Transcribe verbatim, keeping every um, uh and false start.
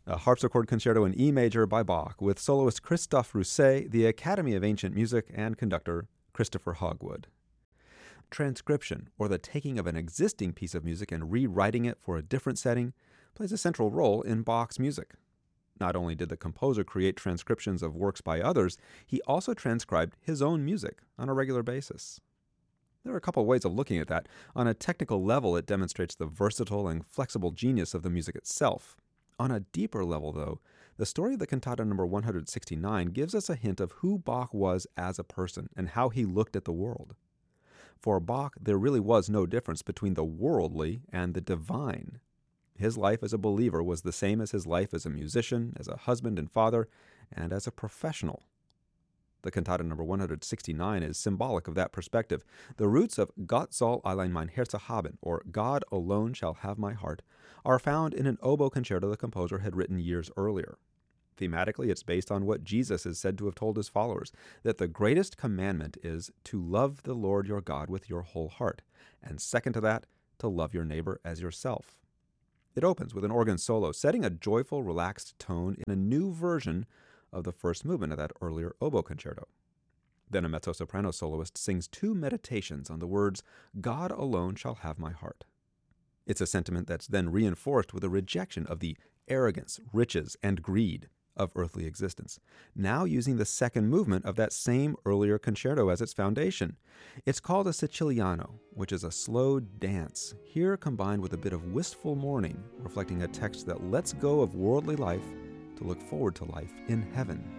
a harpsichord concerto in E major by Bach with soloist Christophe Rousset, the Academy of Ancient Music, and conductor Christopher Hogwood. Transcription, or the taking of an existing piece of music and rewriting it for a different setting, plays a central role in Bach's music. Not only did the composer create transcriptions of works by others, he also transcribed his own music on a regular basis. There are a couple ways of looking at that. On a technical level, it demonstrates the versatile and flexible genius of the music itself. On a deeper level, though, the story of the cantata number one hundred sixty-nine gives us a hint of who Bach was as a person and how he looked at the world. For Bach, there really was no difference between the worldly and the divine. His life as a believer was the same as his life as a musician, as a husband and father, and as a professional. The cantata number one hundred sixty-nine is symbolic of that perspective. The roots of Gott soll allein mein Herz haben, or God alone shall have my heart, are found in an oboe concerto the composer had written years earlier. Thematically, it's based on what Jesus is said to have told his followers, that the greatest commandment is to love the Lord your God with your whole heart, and second to that, to love your neighbor as yourself. It opens with an organ solo, setting a joyful, relaxed tone in a new version of the first movement of that earlier oboe concerto. Then a mezzo-soprano soloist sings two meditations on the words, God alone shall have my heart. It's a sentiment that's then reinforced with a rejection of the arrogance, riches, and greed of earthly existence, now using the second movement of that same earlier concerto as its foundation. It's called a Siciliano, which is a slow dance, here combined with a bit of wistful mourning, reflecting a text that lets go of worldly life to look forward to life in heaven.